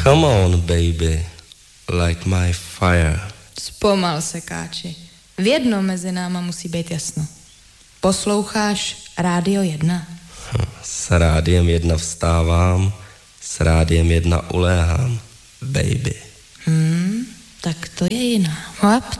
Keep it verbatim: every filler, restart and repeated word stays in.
Come on, baby, light my fire. Zpomal se, káči. V jednom mezi náma musí být jasno. Posloucháš Rádio jedna? S Rádiem jedna vstávám, s Rádiem jedna uléhám, baby. Hmm, tak to je jiná. Chlap,